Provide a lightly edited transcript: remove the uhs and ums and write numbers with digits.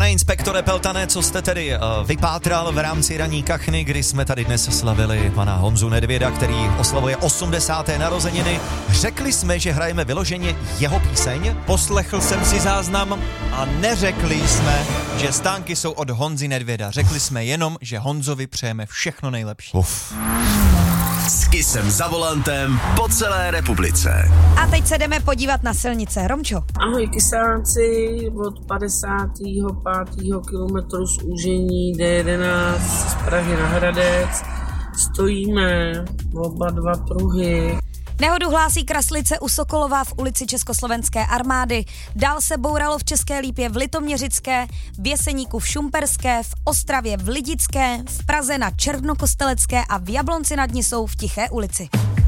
Pane inspektore Peltane, co jste tedy vypátral v rámci ranní kachny, kdy jsme tady dnes slavili pana Honzu Nedvěda, který oslavuje 80. narozeniny. Řekli jsme, že hrajeme vyloženě jeho píseň. Poslechl jsem si záznam a neřekli jsme, že stánky jsou od Honzy Nedvěda. Řekli jsme jenom, že Honzovi přejeme všechno nejlepší. S Kissem za volantem po celé republice. A teď se jdeme podívat na silnice. Romčo. Ahoj kysáci, od 55. kilometru z úžení D11 z Prahy na Hradec stojíme oba dva pruhy. Nehodu hlásí Kraslice u Sokolova v ulici Československé armády. Dál se bouralo v České Lípě v Litoměřické, v Jeseníku v Šumperské, v Ostravě v Lidické, v Praze na Černokostelecké a v Jablonci nad Nisou v Tiché ulici.